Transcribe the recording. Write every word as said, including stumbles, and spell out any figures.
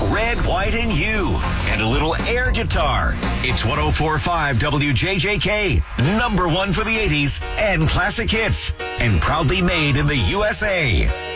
Red, White, and You, and a little air guitar. It's one oh four point five W J J K, number one for the eighties and classic hits, and proudly made in the U S A.